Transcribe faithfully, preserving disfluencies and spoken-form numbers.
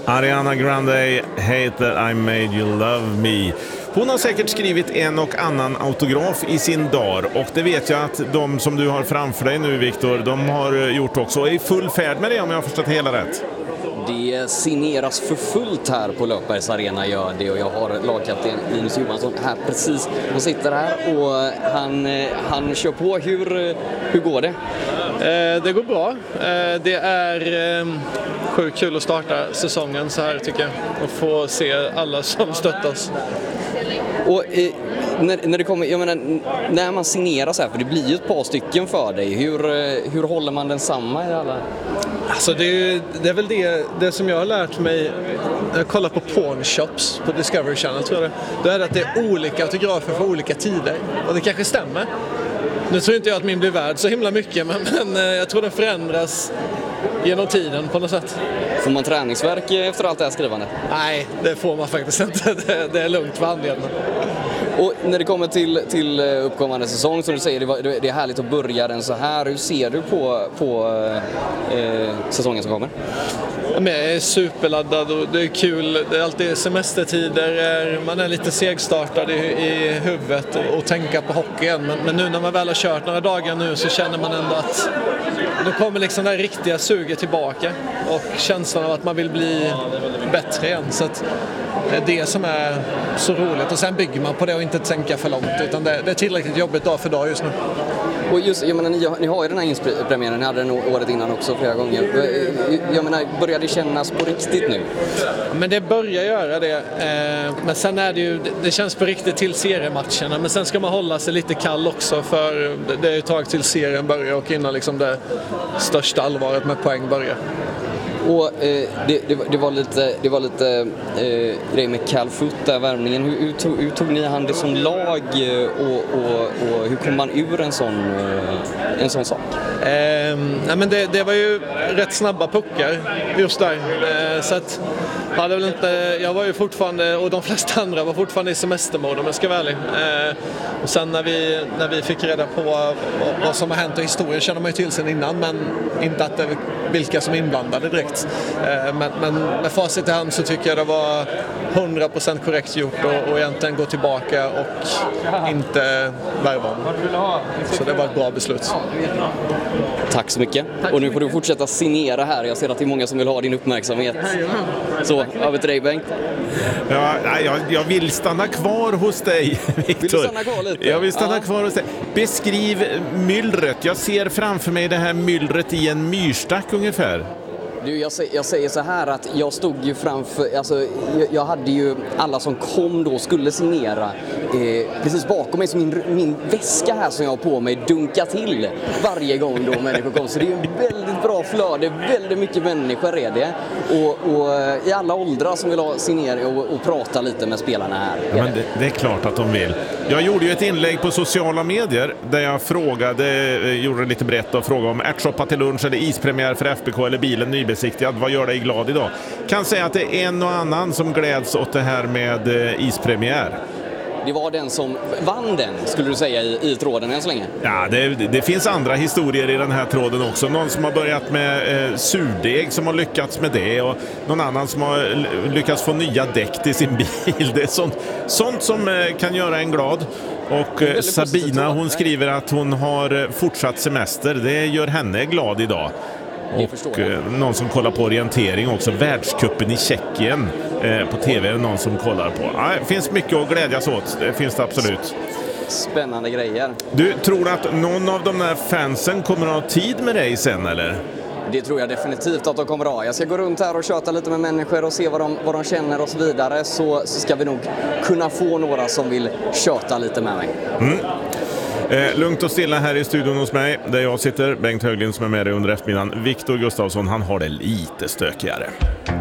Ariana Grande, Hate That I Made You Love Me. Hon har säkert skrivit en och annan autograf i sin dag, och det vet jag att de som du har framför dig nu, Viktor, de har gjort också, och är i full färd med det, om jag har förstått hela rätt. Det signeras för fullt här på Löfbergs Arena, gör det, och jag har lagkapten Linus Johansson här precis. Han sitter här och han, han kör på. Hur, hur går det? Eh, det går bra. Eh, det är eh, sjukt kul att starta säsongen så här, tycker jag. Och få se alla som stöttas. Och eh, när, när det kommer, jag menar, när man signerar så här, för det blir ju ett par stycken för dig, hur, hur håller man den samma i alla? Alltså det är, det är väl det, det som jag har lärt mig när jag kollar på pornshops på Discovery Channel, tror jag det. Då är det att det är olika autografer för olika tider. Och det kanske stämmer. Nu tror inte jag att min blir värd så himla mycket, men, men jag tror den förändras genom tiden på något sätt. Får man träningsverk efter allt det här skrivandet? Nej, det får man faktiskt inte. Det, det är lugnt för handleden. Och när det kommer till, till uppkommande säsong, som du säger, det, var, det är härligt att börja den så här. Hur ser du på, på eh, säsongen som kommer? Jag är superladdad och det är kul. Det är alltid semestertider, man är lite segstartad i, i huvudet och, och tänka på hockeyn. Men, men nu när man väl har kört några dagar nu så känner man ändå att då kommer liksom det riktiga suget tillbaka och känslan av att man vill bli bättre igen. Så att det är det som är så roligt, och sen bygger man på det och inte tänka för långt, utan det, det är tillräckligt jobbigt dag för dag just nu. Och just, jag menar, ni, ni har ju den här inspelningspremiären, ni hade den året innan också flera gånger. Jag menar, börjar det kännas på riktigt nu? Men det börjar göra det, men sen är det ju, det känns på riktigt till seriematcherna, men sen ska man hålla sig lite kall också, för det är ett tag till serien börjar och innan liksom det största allvaret med poäng börjar. Och eh, det, det, det var lite, det var lite eh, grej med Cal Foot där, värmningen. Hur, hur, tog, hur tog ni hand det som lag, och, och, och hur kom man ur en sån, eh, en sån sak? Eh, nej men det, det var ju rätt snabba puckar just där. Eh, så att jag hade väl inte, jag var ju fortfarande, och de flesta andra var fortfarande i semestermode, om jag ska vara ärlig. Eh, och sen när vi, när vi fick reda på vad, vad som har hänt och historien kände man ju till sen innan, men inte att det, vilka som är inblandade direkt. Eh, men, men med facit i hand så tycker jag det var hundra procent korrekt gjort och, och egentligen gå tillbaka och inte värva om. Så det var ett bra beslut. Tack så mycket. Tack och nu får du fortsätta signera här. Jag ser att det är många som vill ha din uppmärksamhet. Så, över till dig, Bengt. Ja, jag, jag vill stanna kvar hos dig, Viktor. Vill du stanna kvar lite? Jag vill stanna ja. kvar hos dig. Beskriv myllret. Jag ser framför mig det här myllret i en myrstack ungefär. Du, jag, säger, jag säger så här att jag stod ju framför, alltså jag, jag hade ju alla som kom då skulle signera eh, precis bakom mig, som min, min väska här som jag har på mig dunkar till varje gång då människor kom. Så det är ju väldigt bra flöde, väldigt mycket människor är det. Och, och i alla åldrar som vill ha signera och, och prata lite med spelarna här. Ja, men det, det är klart att de vill. Jag gjorde ju ett inlägg på sociala medier där jag frågade, gjorde det lite brett och frågade om ärtsoppa till lunch eller ispremiär för F B K eller bilen nybesiktigad. Vad gör dig glad idag? Kan säga att det är en och annan som gläds åt det här med ispremiär. Det var den som vann den, skulle du säga, i, i tråden än så länge? Ja, det, det finns andra historier i den här tråden också. Någon som har börjat med eh, surdeg som har lyckats med det, och någon annan som har lyckats få nya däck till sin bil. Det är sånt, sånt som eh, kan göra en glad. Och eh, Sabina, hon skriver att hon har fortsatt semester. Det gör henne glad idag. Och eh, någon som kollar på orientering också. Världscupen i Tjeckien eh, på tv är det någon som kollar på. Ja, det finns mycket att glädjas åt, det finns det absolut. Spännande grejer. Du, tror att någon av de där fansen kommer att ha tid med dig sen, eller? Det tror jag definitivt att de kommer att ha. Jag ska gå runt här och köta lite med människor och se vad de, vad de känner och så vidare. Så, så ska vi nog kunna få några som vill köta lite med mig. Mm. Eh, lugnt och stilla här i studion hos mig, där jag sitter, Bengt Höglind som är med dig under eftermiddagen. Viktor Gustafsson, han har det lite stökigare.